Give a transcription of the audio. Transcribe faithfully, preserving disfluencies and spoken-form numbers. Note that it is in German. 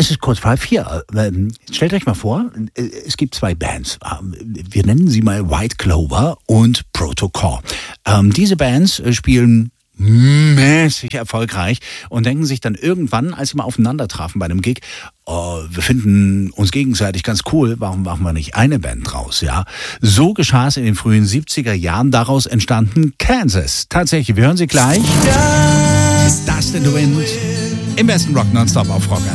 es ist kurz vor halb vier. Ähm, stellt euch mal vor, äh, es gibt zwei Bands. Ähm, wir nennen sie mal White Clover und Protocol. Ähm, diese Bands äh, spielen mäßig erfolgreich und denken sich dann irgendwann, als sie mal aufeinander trafen bei einem Gig, oh, wir finden uns gegenseitig ganz cool, warum machen wir nicht eine Band draus, ja? So geschah es in den frühen siebziger Jahren, daraus entstanden Kansas. Tatsächlich, wir hören sie gleich. Dust in the Wind im besten Rock Nonstop auf Rock.